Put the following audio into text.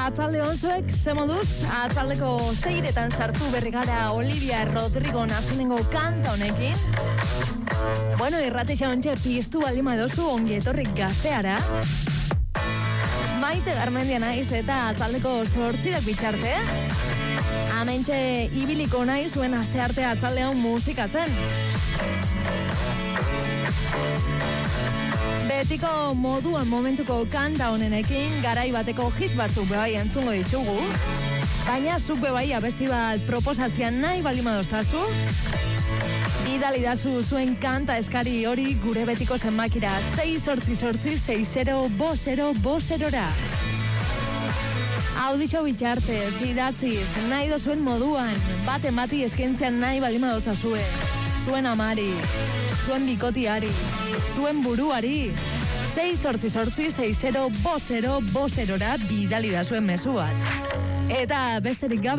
Atzalde onzuek, ze moduz, atzaldeko 6etan sartu berri gara Olivia Rodrigo nazenengo kanta honekin. Bueno, irratxa ontxe piztu baldima edozu ongi etorri gazteara. Maite Garmendia naiz eta atzaldeko 8 bitxarte. Hementxe ibiliko nahi zuen astearte atzalde hau musikatzen. Betiko moduan momentuko kanta honenekin garai bateko hit batzuk bebai entzungo ditugu. Baina zuk bebai abesti bat proposatzean nahi balimadoztazu. Bidali dazu zuen kanta eskari hori gure betiko zenbakira 688605050ra. Audixo bitxartez, idatziz, nahi dozuen moduan, baten bati eskaintzean nahi balimadoztazue. Zuen amari, zuen bikotiari, zuen buruari, 688605050ra bidali da zuen mezu bat. Eta besterik gabe